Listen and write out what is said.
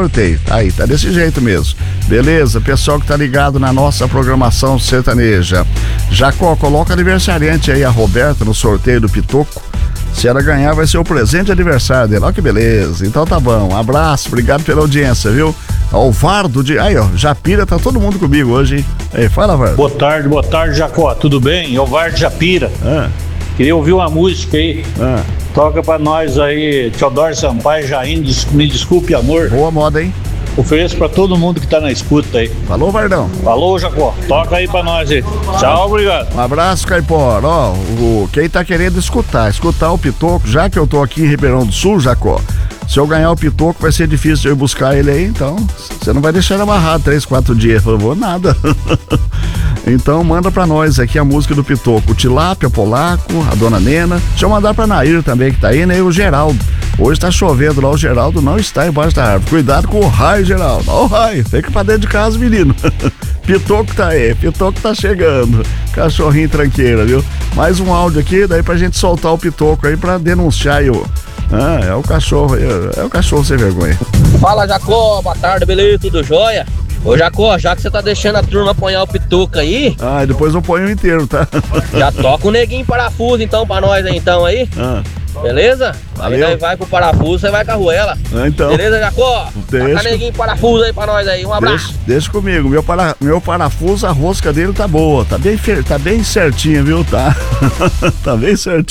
sorteio. Aí, tá desse jeito mesmo. Beleza? Pessoal que tá ligado na nossa programação sertaneja. Jacó, coloca aniversariante aí, a Roberta, no sorteio do Pitoco. Se ela ganhar, vai ser o presente de aniversário dela. Olha que beleza. Então tá bom. Um abraço, obrigado pela audiência, viu? O Vardo de... Aí, ó, Japira, tá todo mundo comigo hoje, hein? Aí, fala, Vardo. Boa tarde, Jacó. Tudo bem? É o Vardo Japira. Queria ouvir uma música aí. Toca pra nós aí, Teodoro Sampaio, Jair, Me Desculpe, Amor. Boa moda, hein? Ofereço pra todo mundo que tá na escuta aí. Falou, Vardão. Falou, Jacó. Toca aí pra nós aí. Tchau, obrigado. Um abraço, Caipora. Ó, quem tá querendo escutar o Pitoco, já que eu tô aqui em Ribeirão do Sul, Jacó, se eu ganhar o Pitoco vai ser difícil eu ir buscar ele aí, então você não vai deixar ele amarrado 3, 4 dias. Eu vou nada. Então manda pra nós aqui a música do Pitoco, o Tilápia, Polaco, a Dona Nena. Deixa eu mandar pra Nair também, que tá aí, né? E o Geraldo. Hoje tá chovendo lá, o Geraldo não está embaixo da árvore. Cuidado com o raio, Geraldo. Ó o raio, fica pra dentro de casa, menino. Pitoco tá aí, Pitoco tá chegando. Cachorrinho tranqueira, viu? Mais um áudio aqui, daí pra gente soltar o Pitoco aí pra denunciar aí o... é o cachorro, é o cachorro sem vergonha. Fala, Jacó, boa tarde, beleza? Tudo jóia? Ô, Jacó, já que você tá deixando a turma apanhar o Pitoco aí... e depois eu ponho inteiro, tá? Já toca o neguinho parafuso então pra nós aí, então, aí. Beleza? Valeu. Aí nós vai pro parafuso, você vai com a Ruela. Então. Beleza, Jacó? Toca neguinho parafuso aí pra nós aí, um abraço. Deixa comigo, meu parafuso, a rosca dele tá boa, tá bem certinha, viu? Tá bem certinho.